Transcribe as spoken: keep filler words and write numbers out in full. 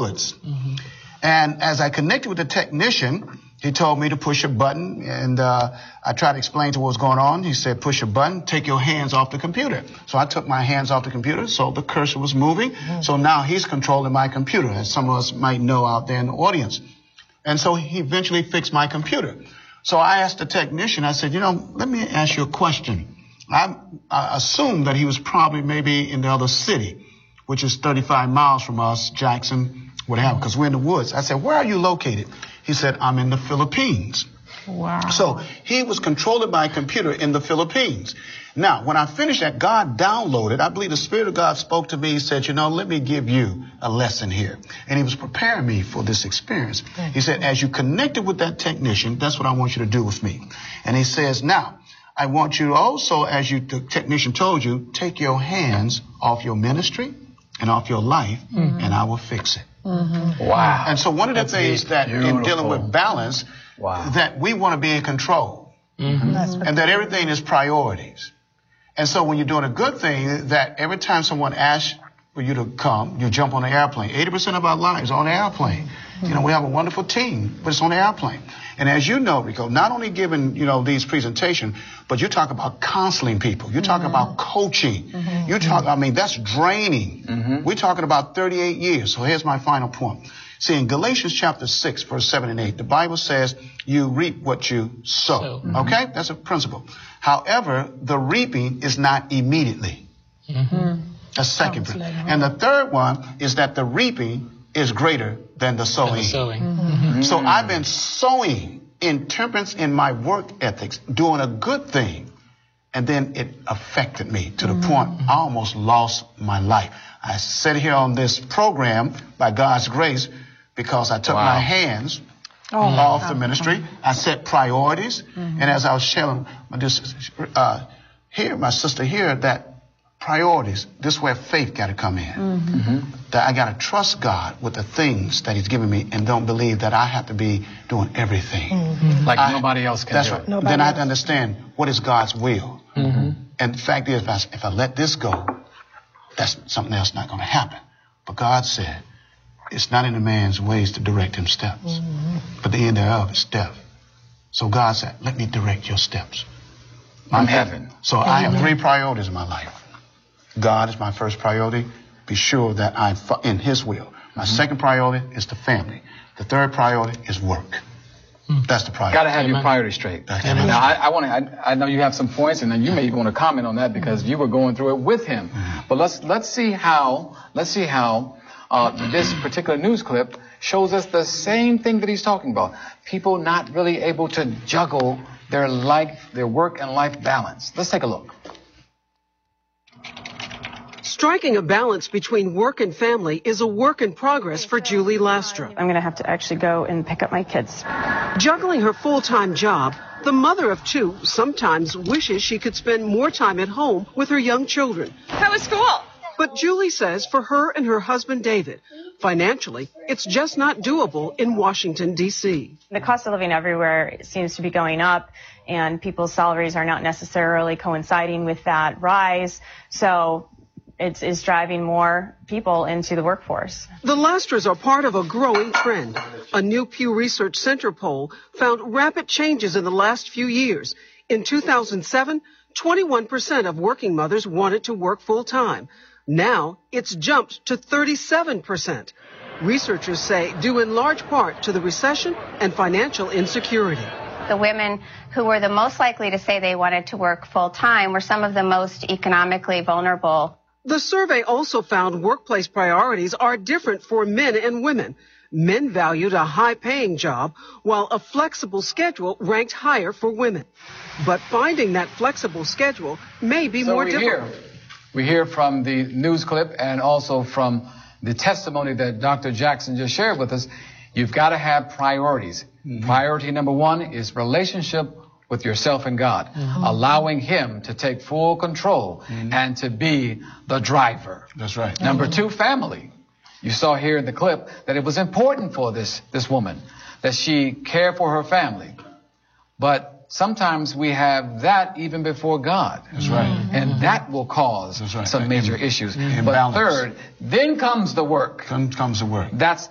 woods. Mm-hmm. And as I connected with the technician, he told me to push a button, and uh, I tried to explain to what was going on. He said, push a button, take your hands off the computer. So I took my hands off the computer, so the cursor was moving. Mm-hmm. So now he's controlling my computer, as some of us might know out there in the audience. And so he eventually fixed my computer. So I asked the technician, I said, you know, let me ask you a question. I, I assumed that he was probably maybe in the other city, which is thirty-five miles from us, Jackson, whatever, because we're in the woods. I said, where are you located? He said, I'm in the Philippines. Wow. So he was controlling my computer in the Philippines. Now, when I finished that, God downloaded, I believe the Spirit of God spoke to me. He said, you know, let me give you a lesson here. And he was preparing me for this experience. He said, as you connected with that technician, that's what I want you to do with me. And he says, now, I want you to also, as you, the technician told you, take your hands off your ministry and off your life, mm-hmm. and I will fix it. Mm-hmm. Wow. And so one of the That's things that beautiful. in dealing with balance, wow. that we want to be in control. Mm-hmm. That's and that everything is priorities. And so when you're doing a good thing, that every time someone asks for you to come, you jump on the airplane. eighty percent of our lives are on the airplane. Mm-hmm. You know, we have a wonderful team, but it's on the airplane. And as you know, Rico, not only giving, you know, these presentations, but you talk about counseling people. You talk mm-hmm. about coaching. Mm-hmm. You talk, I mean, that's draining. Mm-hmm. We're talking about thirty-eight years. So here's my final point. See, in Galatians chapter six, verse seven and eight, the Bible says you reap what you sow. So, mm-hmm. Okay? That's a principle. However, the reaping is not immediately. Mm-hmm. That's second principle. And the third one is that the reaping is greater than the sowing. The sowing. Mm-hmm. So I've been sowing in temperance in my work ethics, doing a good thing, and then it affected me to the mm-hmm. point I almost lost my life. I sit here on this program by God's grace because I took wow. my hands oh, off wow. the ministry. I set priorities, mm-hmm. and as I was sharing this uh, here, my sister here, that priorities, this is where faith got to come in. Mm-hmm. Mm-hmm. That I got to trust God with the things that he's given me and don't believe that I have to be doing everything. Mm-hmm. Like I, nobody else can that's do right. it. Nobody then else. I have to understand what is God's will. Mm-hmm. And the fact is, if I, if I let this go, that's something else not going to happen. But God said, it's not in a man's ways to direct him steps, mm-hmm. but the end thereof is death. So God said, let me direct your steps. From heaven. So mm-hmm. I have three priorities in my life. God is my first priority. Be sure that I'm in his will. My mm-hmm. second priority is the family. The third priority is work. Mm. That's the priority. Got to have Amen. Your priorities straight. Amen. Now, I, I want to. I, I know you have some points, and then you may want to comment on that because you were going through it with him. Mm. But let's let's see how let's see how uh, this particular news clip shows us the same thing that he's talking about. People not really able to juggle their life, their work and life balance. Let's take a look. Striking a balance between work and family is a work in progress for Julie Lastra. I'm going to have to actually go and pick up my kids. Juggling her full-time job, the mother of two sometimes wishes she could spend more time at home with her young children. How was school? But Julie says for her and her husband, David, financially, it's just not doable in Washington, D C. The cost of living everywhere seems to be going up, and people's salaries are not necessarily coinciding with that rise. So It's, it's driving more people into the workforce. The Lastras are part of a growing trend. A new Pew Research Center poll found rapid changes in the last few years. In two thousand seven, twenty-one percent of working mothers wanted to work full-time. Now it's jumped to thirty-seven percent. Researchers say due in large part to the recession and financial insecurity. The women who were the most likely to say they wanted to work full-time were some of the most economically vulnerable. The survey also found workplace priorities are different for men and women. Men valued a high-paying job, while a flexible schedule ranked higher for women. But finding that flexible schedule may be so more we difficult. Hear, we hear from the news clip and also from the testimony that Doctor Jackson just shared with us. You've got to have priorities. Mm-hmm. Priority number one is relationship with yourself and God, mm-hmm. allowing him to take full control mm-hmm. and to be the driver. That's right. Number two, family. You saw here in the clip that it was important for this, this woman that she care for her family. But sometimes we have that even before God. That's right. And that will cause right. some major issues. Imbalance. But third, then comes the work. Then comes the work. That's